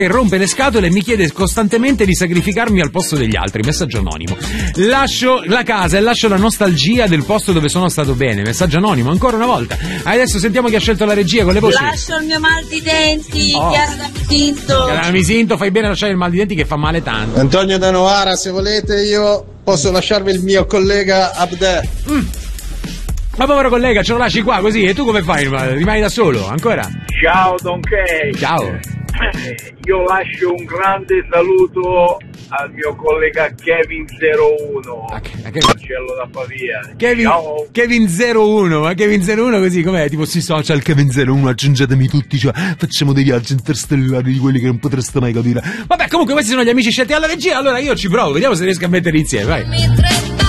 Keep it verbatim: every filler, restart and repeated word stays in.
che rompe le scatole e mi chiede costantemente di sacrificarmi al posto degli altri. Messaggio anonimo. Lascio la casa e lascio la nostalgia del posto dove sono stato bene. Messaggio anonimo, ancora una volta. Adesso sentiamo chi ha scelto la regia con le voci. Lascio il mio mal di denti, oh. Chiara da Misinto. Chiara da Misinto, fai bene a lasciare il mal di denti che fa male tanto. Antonio da Novara, se volete io posso lasciarvi il mio collega Abdè. Mm. Ma povero collega, ce lo lasci qua così e tu come fai? Rimani da solo, ancora? Ciao Don Kay. Ciao. Io lascio un grande saluto al mio collega Kevin zero uno, ah, che, Marcello da Pavia. Kevin, Ciao. Kevin zero uno, ma Kevin zero uno così com'è? Tipo sui social Kevin zero uno, aggiungetemi tutti, cioè facciamo dei viaggi interstellari di quelli che non potreste mai capire. Vabbè, comunque questi sono gli amici scelti alla regia, allora io ci provo, vediamo se riesco a mettere insieme, vai.